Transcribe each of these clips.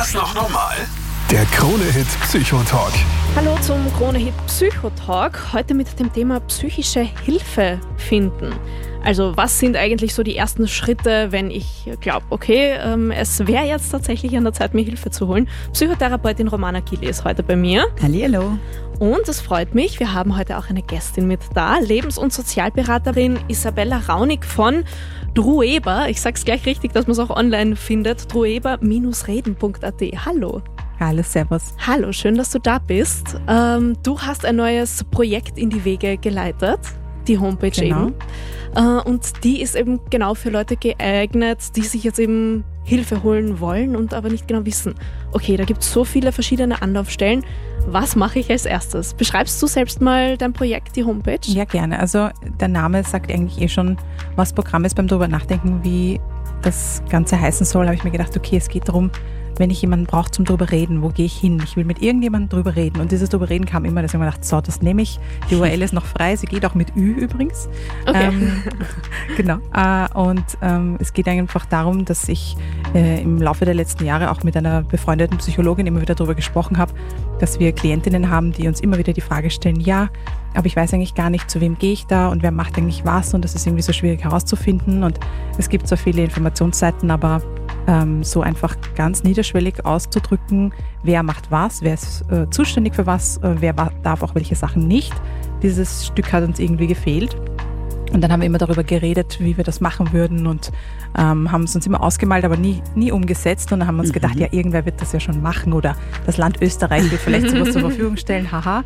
das noch normal? Der Krone-Hit Psychotalk. Hallo zum Krone-Hit Psychotalk. Heute mit dem Thema psychische Hilfe finden. Also was sind eigentlich so die ersten Schritte, wenn ich glaube, okay, es wäre jetzt tatsächlich an der Zeit, mir Hilfe zu holen. Psychotherapeutin Romana Kili ist heute bei mir. Hallihallo. Und es freut mich, wir haben heute auch eine Gästin mit da, Lebens- und Sozialberaterin Isabella Raunig von Drueber. Ich sag's gleich richtig, dass man es auch online findet. drueber-reden.at. Hallo. Hallo, servus. Hallo, schön, dass du da bist. Du hast ein neues Projekt in die Wege geleitet, die Homepage Genau. eben. Und die ist eben genau für Leute geeignet, die sich jetzt eben Hilfe holen wollen und aber nicht genau wissen. Okay, da gibt es so viele verschiedene Anlaufstellen. Was mache ich als erstes? Beschreibst du selbst mal dein Projekt, die Homepage? Ja, gerne. Also der Name sagt eigentlich schon, was Programm ist. Beim drüber nachdenken, wie das Ganze heißen soll, habe ich mir gedacht, okay, es geht darum, wenn ich jemanden brauche zum drüber reden, wo gehe ich hin? Ich will mit irgendjemandem drüber reden. Und dieses drüber reden kam immer, deswegen habe ich mir gedacht, so, das nehme ich. Die URL ist noch frei, sie geht auch mit Ü übrigens. Okay. Genau. Es geht einfach darum, dass ich im Laufe der letzten Jahre auch mit einer befreundeten Psychologin immer wieder darüber gesprochen habe, dass wir Klientinnen haben, die uns immer wieder die Frage stellen, ja, aber ich weiß eigentlich gar nicht, zu wem gehe ich da und wer macht eigentlich was und das ist irgendwie so schwierig herauszufinden und es gibt zwar viele Informationsseiten, aber so einfach ganz niederschwellig auszudrücken, wer macht was, wer ist zuständig für was, wer darf auch welche Sachen nicht. Dieses Stück hat uns irgendwie gefehlt. Und dann haben wir immer darüber geredet, wie wir das machen würden und haben es uns immer ausgemalt, aber nie umgesetzt. Und dann haben wir uns gedacht, ja, irgendwer wird das ja schon machen oder das Land Österreich wird vielleicht sowas zur Verfügung stellen, haha.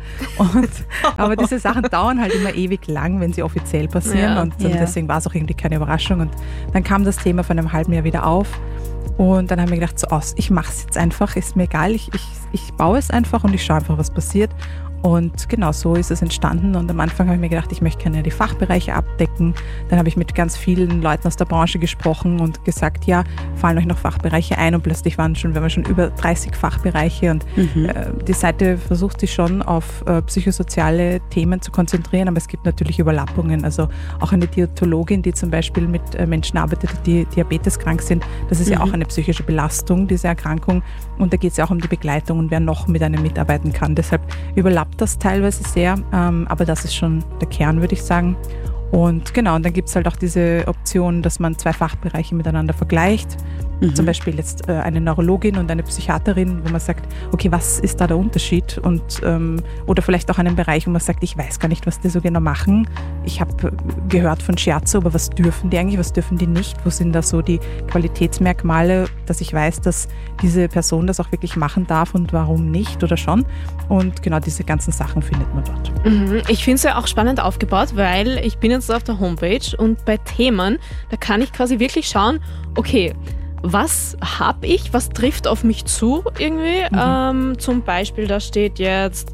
Aber diese Sachen dauern halt immer ewig lang, wenn sie offiziell passieren und deswegen war es auch irgendwie keine Überraschung. Und dann kam das Thema vor einem halben Jahr wieder auf und dann haben wir gedacht, ich mache es jetzt einfach, ist mir egal, ich baue es einfach und ich schaue einfach, was passiert. Und genau so ist es entstanden und am Anfang habe ich mir gedacht, ich möchte gerne die Fachbereiche abdecken. Dann habe ich mit ganz vielen Leuten aus der Branche gesprochen und gesagt, ja, fallen euch noch Fachbereiche ein und plötzlich waren wir schon über 30 Fachbereiche und die Seite versucht sich schon auf psychosoziale Themen zu konzentrieren, aber es gibt natürlich Überlappungen. Also auch eine Diätologin, die zum Beispiel mit Menschen arbeitet, die diabeteskrank sind, das ist ja auch eine psychische Belastung, diese Erkrankung und da geht es ja auch um die Begleitung und wer noch mit einem mitarbeiten kann. Deshalb überlappt das teilweise sehr, aber das ist schon der Kern, würde ich sagen. Und genau, und dann gibt es halt auch diese Option, dass man 2 Fachbereiche miteinander vergleicht. Zum Beispiel jetzt eine Neurologin und eine Psychiaterin, wo man sagt, okay, was ist da der Unterschied? Und oder vielleicht auch einen Bereich, wo man sagt, ich weiß gar nicht, was die so genau machen. Ich habe gehört von Shiatsu, aber was dürfen die eigentlich, was dürfen die nicht? Wo sind da so die Qualitätsmerkmale, dass ich weiß, dass diese Person das auch wirklich machen darf und warum nicht oder schon? Und genau diese ganzen Sachen findet man dort. Ich finde es ja auch spannend aufgebaut, weil ich bin jetzt auf der Homepage und bei Themen, da kann ich quasi wirklich schauen, okay, was habe ich, was trifft auf mich zu irgendwie? Zum Beispiel, da steht jetzt,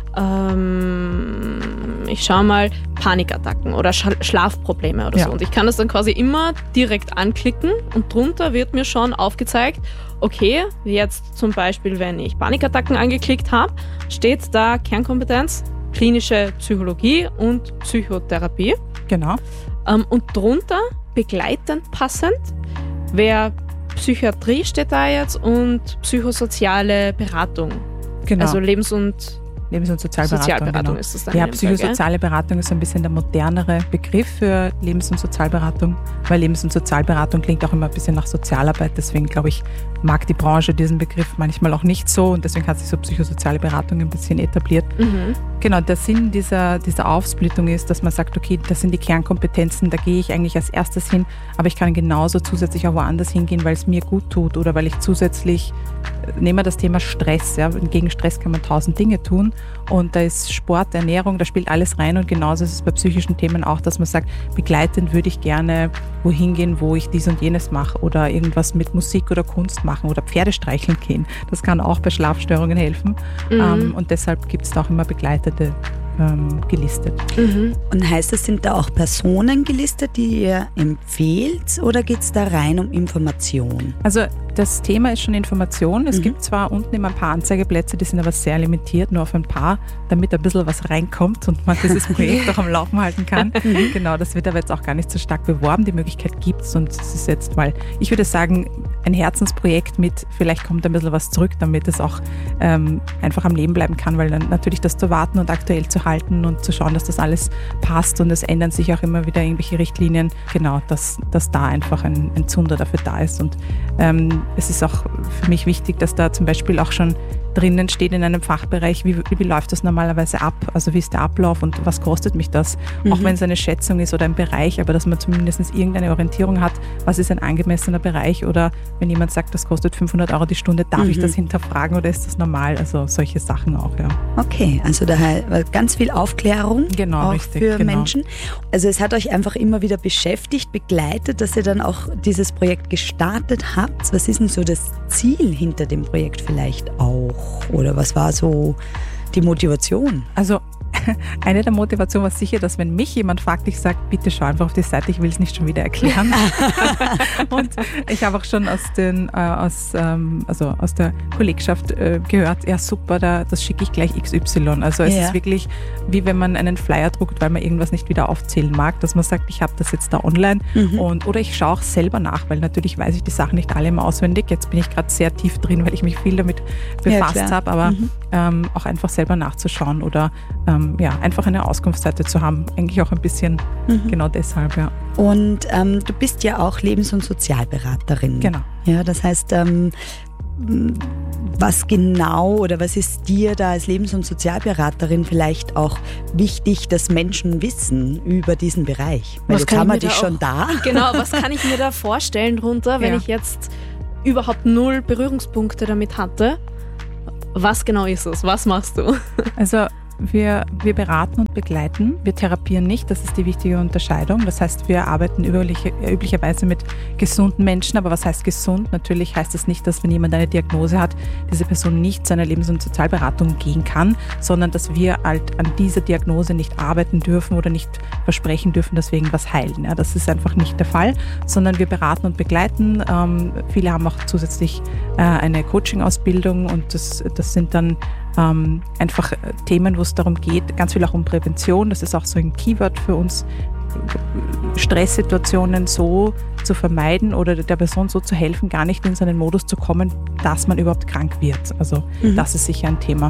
ich schaue mal, Panikattacken oder Schlafprobleme oder so. Und ich kann das dann quasi immer direkt anklicken und drunter wird mir schon aufgezeigt, okay, jetzt zum Beispiel, wenn ich Panikattacken angeklickt habe, steht da Kernkompetenz, klinische Psychologie und Psychotherapie. Genau. Und drunter begleitend passend wäre Psychiatrie steht da jetzt und psychosoziale Beratung. Genau. Also Lebens- und Sozialberatung genau. Ist das dann. Ja, psychosoziale Beratung ist ein bisschen der modernere Begriff für Lebens- und Sozialberatung, weil Lebens- und Sozialberatung klingt auch immer ein bisschen nach Sozialarbeit, deswegen glaube ich, mag die Branche diesen Begriff manchmal auch nicht so und deswegen hat sich so psychosoziale Beratung ein bisschen etabliert. Genau, der Sinn dieser Aufsplittung ist, dass man sagt, okay, das sind die Kernkompetenzen, da gehe ich eigentlich als erstes hin, aber ich kann genauso zusätzlich auch woanders hingehen, weil es mir gut tut oder weil ich zusätzlich, nehmen wir das Thema Stress, ja, gegen Stress kann man 1000 Dinge tun und da ist Sport, Ernährung, da spielt alles rein und genauso ist es bei psychischen Themen auch, dass man sagt, begleitend würde ich gerne wohin gehen, wo ich dies und jenes mache oder irgendwas mit Musik oder Kunst machen oder Pferde streicheln gehen. Das kann auch bei Schlafstörungen helfen und deshalb gibt es da auch immer Begleitete gelistet. Und heißt das, sind da auch Personen gelistet, die ihr empfehlt oder geht es da rein um Information? Also Das Thema ist schon Information. Es gibt zwar unten immer ein paar Anzeigeplätze, die sind aber sehr limitiert, nur auf ein paar, damit ein bisschen was reinkommt und man dieses Projekt auch am Laufen halten kann. Genau, das wird aber jetzt auch gar nicht so stark beworben. Die Möglichkeit gibt es und es ist jetzt mal, ich würde sagen, ein Herzensprojekt mit, vielleicht kommt ein bisschen was zurück, damit es auch einfach am Leben bleiben kann, weil dann natürlich das zu warten und aktuell zu halten und zu schauen, dass das alles passt und es ändern sich auch immer wieder irgendwelche Richtlinien. Genau, dass da einfach ein Zunder dafür da ist und es ist auch für mich wichtig, dass da zum Beispiel auch schon drinnen steht in einem Fachbereich, wie läuft das normalerweise ab, also wie ist der Ablauf und was kostet mich das, auch wenn es eine Schätzung ist oder ein Bereich, aber dass man zumindest irgendeine Orientierung hat, was ist ein angemessener Bereich oder wenn jemand sagt, das kostet 500 € die Stunde, darf ich das hinterfragen oder ist das normal, also solche Sachen auch, ja. Okay, also daher ganz viel Aufklärung genau, auch richtig, für genau. Menschen. Also es hat euch einfach immer wieder beschäftigt, begleitet, dass ihr dann auch dieses Projekt gestartet habt. Was ist denn so das Ziel hinter dem Projekt vielleicht auch? Oder was war so die Motivation? Also eine der Motivationen war sicher, dass wenn mich jemand fragt, ich sage, bitte schau einfach auf die Seite, ich will es nicht schon wieder erklären. Und ich habe auch schon aus der Kollegschaft gehört, ja super, das schicke ich gleich XY. Also es ist wirklich wie wenn man einen Flyer druckt, weil man irgendwas nicht wieder aufzählen mag, dass man sagt, ich habe das jetzt da online oder ich schaue auch selber nach, weil natürlich weiß ich die Sachen nicht alle immer auswendig. Jetzt bin ich gerade sehr tief drin, weil ich mich viel damit befasst habe, aber auch einfach selber nachzuschauen oder einfach eine Auskunftsseite zu haben. Eigentlich auch ein bisschen genau deshalb, ja. Und du bist ja auch Lebens- und Sozialberaterin. Genau. Ja, das heißt, was genau oder was ist dir da als Lebens- und Sozialberaterin vielleicht auch wichtig, dass Menschen wissen über diesen Bereich? Weil jetzt haben wir dich schon da. Genau, was kann ich mir da vorstellen drunter, wenn ich jetzt überhaupt 0 Berührungspunkte damit hatte? Was genau ist es? Was machst du? Also wir beraten und begleiten, wir therapieren nicht, das ist die wichtige Unterscheidung. Das heißt, wir arbeiten üblicherweise mit gesunden Menschen, aber was heißt gesund? Natürlich heißt das nicht, dass wenn jemand eine Diagnose hat, diese Person nicht zu einer Lebens- und Sozialberatung gehen kann, sondern dass wir halt an dieser Diagnose nicht arbeiten dürfen oder nicht versprechen dürfen, dass wir irgendwas heilen. Ja, das ist einfach nicht der Fall, sondern wir beraten und begleiten. Viele haben auch zusätzlich eine Coaching-Ausbildung und das sind dann einfach Themen, wo es darum geht, ganz viel auch um Prävention, das ist auch so ein Keyword für uns, Stresssituationen so zu vermeiden oder der Person so zu helfen, gar nicht in so einen Modus zu kommen, dass man überhaupt krank wird. Also das ist sicher ein Thema.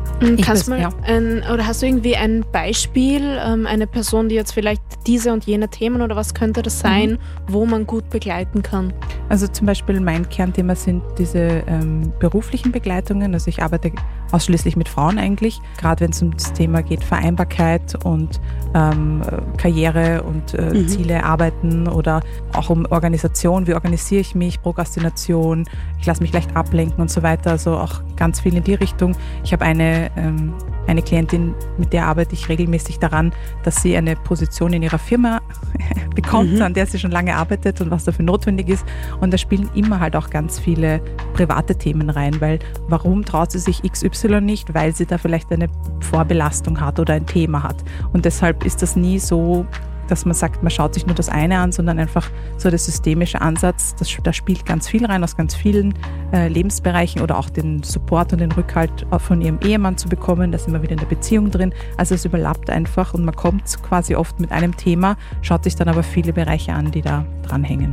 Oder hast du irgendwie ein Beispiel, eine Person, die jetzt vielleicht diese und jene Themen oder was könnte das sein, wo man gut begleiten kann? Also zum Beispiel mein Kernthema sind diese beruflichen Begleitungen. Also ich arbeite ausschließlich mit Frauen eigentlich, gerade wenn es um das Thema geht, Vereinbarkeit und Karriere und Ziele arbeiten oder auch um Organisation, wie organisiere ich mich, Prokrastination, ich lasse mich leicht ablenken und so weiter, also auch ganz viel in die Richtung. Ich habe eine Klientin, mit der arbeite ich regelmäßig daran, dass sie eine Position in ihrer Firma bekommt, an der sie schon lange arbeitet und was dafür notwendig ist. Und da spielen immer halt auch ganz viele private Themen rein, weil warum traut sie sich XY nicht? Weil sie da vielleicht eine Vorbelastung hat oder ein Thema hat. Und deshalb ist das nie so, dass man sagt, man schaut sich nur das eine an, sondern einfach so der systemische Ansatz, da spielt ganz viel rein aus ganz vielen Lebensbereichen oder auch den Support und den Rückhalt von ihrem Ehemann zu bekommen, da sind wir wieder in der Beziehung drin, also es überlappt einfach und man kommt quasi oft mit einem Thema, schaut sich dann aber viele Bereiche an, die da dranhängen.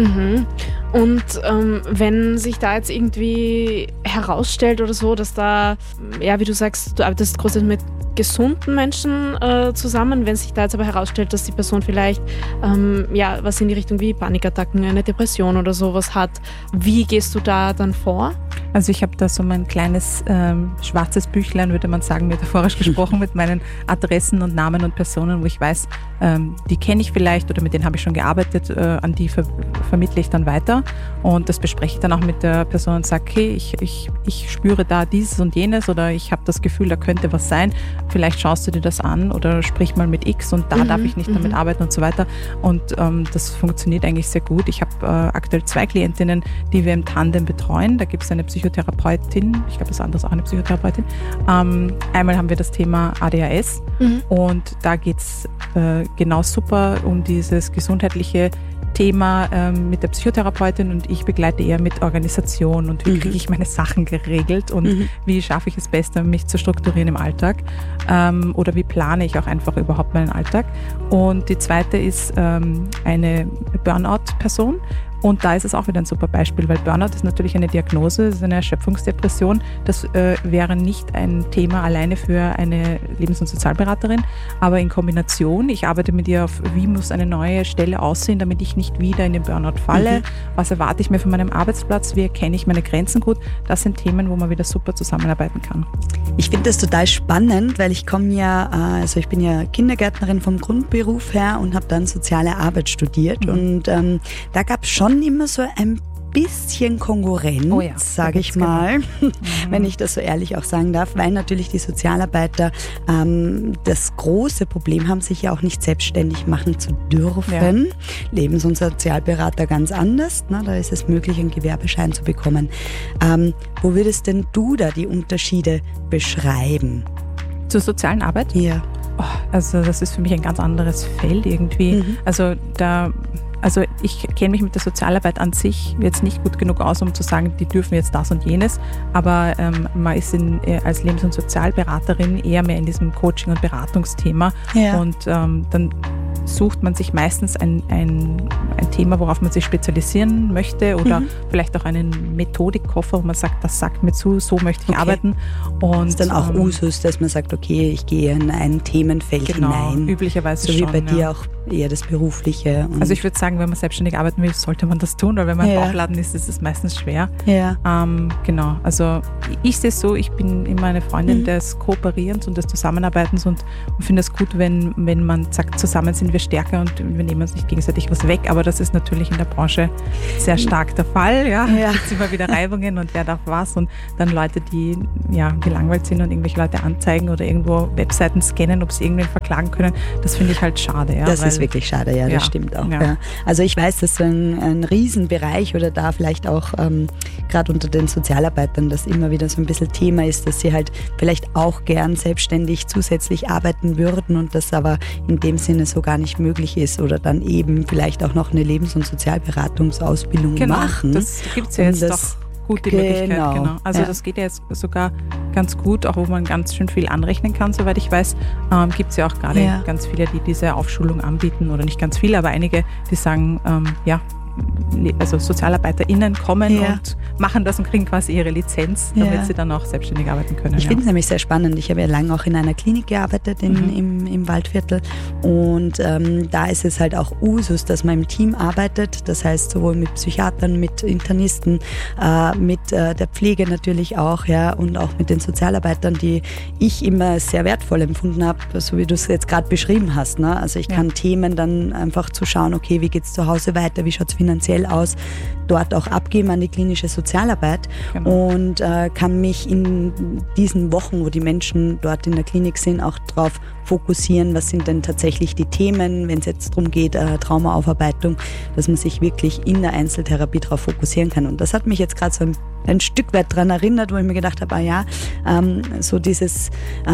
Und wenn sich da jetzt irgendwie herausstellt oder so, dass da, ja wie du sagst, du arbeitest großteils mit gesunden Menschen zusammen, wenn sich da jetzt aber herausstellt, dass die Person vielleicht was in die Richtung wie Panikattacken, eine Depression oder sowas hat, wie gehst du da dann vor? Also ich habe da so mein kleines schwarzes Büchlein, würde man sagen, metaphorisch gesprochen, mit meinen Adressen und Namen und Personen, wo ich weiß, die kenne ich vielleicht oder mit denen habe ich schon gearbeitet, an die vermittle ich dann weiter und das bespreche ich dann auch mit der Person und sage, okay, ich spüre da dieses und jenes oder ich habe das Gefühl, da könnte was sein, vielleicht schaust du dir das an oder sprich mal mit X und da darf ich nicht damit arbeiten und so weiter und das funktioniert eigentlich sehr gut. Ich habe aktuell 2 Klientinnen, die wir im Tandem betreuen, da gibt es eine Psychotherapeutin, ich glaube das andere ist auch eine Psychotherapeutin. Einmal haben wir das Thema ADHS und da geht es genau super um dieses gesundheitliche Thema mit der Psychotherapeutin und ich begleite eher mit Organisation und wie kriege ich meine Sachen geregelt und wie schaffe ich es besser, mich zu strukturieren im Alltag oder wie plane ich auch einfach überhaupt meinen Alltag. Und die zweite ist eine Burnout-Person. Und da ist es auch wieder ein super Beispiel, weil Burnout ist natürlich eine Diagnose, es ist eine Erschöpfungsdepression. Das wäre nicht ein Thema alleine für eine Lebens- und Sozialberaterin, aber in Kombination, ich arbeite mit ihr auf, wie muss eine neue Stelle aussehen, damit ich nicht wieder in den Burnout falle, was erwarte ich mir von meinem Arbeitsplatz, wie erkenne ich meine Grenzen gut. Das sind Themen, wo man wieder super zusammenarbeiten kann. Ich finde das total spannend, weil ich bin ja Kindergärtnerin vom Grundberuf her und habe dann soziale Arbeit studiert und da gab es schon immer so ein bisschen Konkurrenz, sage ich mal, wenn ich das so ehrlich auch sagen darf, weil natürlich die Sozialarbeiter das große Problem haben, sich ja auch nicht selbstständig machen zu dürfen. Ja. Lebens- und Sozialberater ganz anders, ne? Da ist es möglich, einen Gewerbeschein zu bekommen. Wo würdest denn du da die Unterschiede beschreiben? Zur sozialen Arbeit? Ja. Oh, also das ist für mich ein ganz anderes Feld irgendwie. Also ich kenne mich mit der Sozialarbeit an sich jetzt nicht gut genug aus, um zu sagen, die dürfen jetzt das und jenes, aber man ist als Lebens- und Sozialberaterin eher mehr in diesem Coaching- und Beratungsthema und dann sucht man sich meistens ein Thema, worauf man sich spezialisieren möchte oder vielleicht auch einen Methodikkoffer, wo man sagt, das sagt mir zu, so möchte ich arbeiten. Und ist dann auch Usus, dass man sagt, okay, ich gehe in ein Themenfeld hinein. Üblicherweise so schon. So wie bei dir auch eher das Berufliche. Also ich würde sagen, wenn man selbstständig arbeiten will, sollte man das tun, weil wenn man im Bauchladen ist es meistens schwer. Ja. Genau, also ich sehe es so, ich bin immer eine Freundin des Kooperierens und des Zusammenarbeitens und finde es gut, wenn man sagt, zusammen sind wir stärker und wir nehmen uns nicht gegenseitig was weg, aber das ist natürlich in der Branche sehr stark der Fall. Ja. Es gibt immer wieder Reibungen und wer darf was und dann Leute, die gelangweilt sind und irgendwelche Leute anzeigen oder irgendwo Webseiten scannen, ob sie irgendwen verklagen können, das finde ich halt schade. Ja, das ist wirklich schade, das stimmt auch. Ja. Also ich weiß, dass so ein Riesenbereich oder da vielleicht auch gerade unter den Sozialarbeitern das immer wieder so ein bisschen Thema ist, dass sie halt vielleicht auch gern selbstständig zusätzlich arbeiten würden und das aber in dem Sinne so gar nicht möglich ist oder dann eben vielleicht auch noch eine Lebens- und Sozialberatungsausbildung machen. Das gibt es ja jetzt doch gute Möglichkeit. Genau. Also das geht ja jetzt sogar ganz gut, auch wo man ganz schön viel anrechnen kann, soweit ich weiß. Gibt es ja auch gerade ganz viele, die diese Aufschulung anbieten oder nicht ganz viele, aber einige, die sagen, also SozialarbeiterInnen kommen und machen das und kriegen quasi ihre Lizenz, damit sie dann auch selbstständig arbeiten können. Ich finde es nämlich sehr spannend. Ich habe ja lange auch in einer Klinik gearbeitet im Waldviertel und da ist es halt auch Usus, dass man im Team arbeitet. Das heißt sowohl mit Psychiatern, mit Internisten, mit der Pflege natürlich auch und auch mit den Sozialarbeitern, die ich immer sehr wertvoll empfunden habe, so wie du es jetzt gerade beschrieben hast. Ne? Also ich kann Themen dann einfach zu schauen, okay, wie geht es zu Hause weiter, wie schaut es finanziell aus, dort auch abgeben an die klinische Sozialarbeit und kann mich in diesen Wochen, wo die Menschen dort in der Klinik sind, auch darauf fokussieren, was sind denn tatsächlich die Themen, wenn es jetzt darum geht, Traumaaufarbeitung, dass man sich wirklich in der Einzeltherapie darauf fokussieren kann. Und das hat mich jetzt gerade so ein Stück weit daran erinnert, wo ich mir gedacht habe, so dieses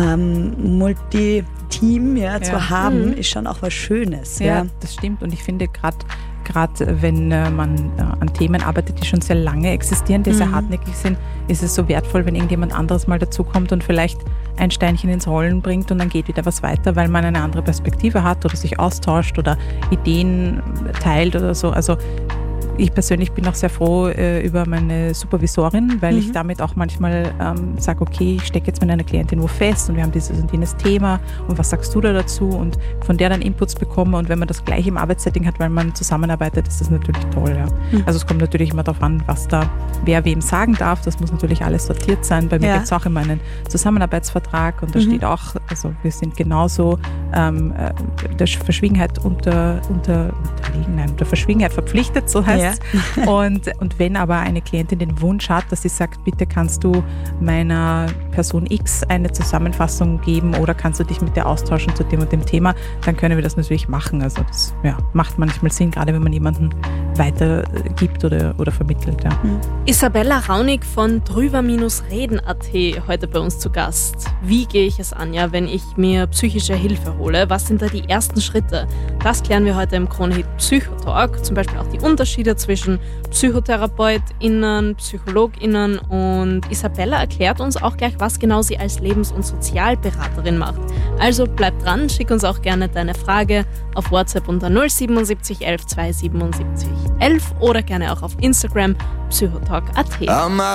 Multi-Team zu haben, ist schon auch was Schönes. Ja, das stimmt. Und ich finde gerade wenn man an Themen arbeitet, die schon sehr lange existieren, die sehr hartnäckig sind, ist es so wertvoll, wenn irgendjemand anderes mal dazukommt und vielleicht ein Steinchen ins Rollen bringt und dann geht wieder was weiter, weil man eine andere Perspektive hat oder sich austauscht oder Ideen teilt oder so. Also ich persönlich bin auch sehr froh über meine Supervisorin, weil ich damit auch manchmal sage, okay, ich stecke jetzt mit einer Klientin wo fest und wir haben dieses und jenes Thema und was sagst du da dazu und von der dann Inputs bekomme und wenn man das gleich im Arbeitssetting hat, weil man zusammenarbeitet, ist das natürlich toll. Ja. Also es kommt natürlich immer darauf an, was da wer wem sagen darf, das muss natürlich alles sortiert sein. Bei mir gibt es auch immer einen Zusammenarbeitsvertrag und da steht auch, also wir sind genauso der Verschwiegenheit der Verschwiegenheit verpflichtet, so heißt Und wenn aber eine Klientin den Wunsch hat, dass sie sagt, bitte kannst du meiner Person X eine Zusammenfassung geben oder kannst du dich mit der austauschen zu dem und dem Thema, dann können wir das natürlich machen. Also das macht manchmal Sinn, gerade wenn man jemanden weitergibt oder vermittelt. Ja. Isabella Raunig von drüber-reden.at heute bei uns zu Gast. Wie gehe ich es an, wenn ich mir psychische Hilfe hole? Was sind da die ersten Schritte? Das klären wir heute im Krone-Hit Psychotalk. Zum Beispiel auch die Unterschiede zwischen PsychotherapeutInnen, PsychologInnen, und Isabella erklärt uns auch gleich, was genau sie als Lebens- und Sozialberaterin macht. Also bleib dran, schick uns auch gerne deine Frage auf WhatsApp unter 077 11 277 11 oder gerne auch auf Instagram psychotalk.at.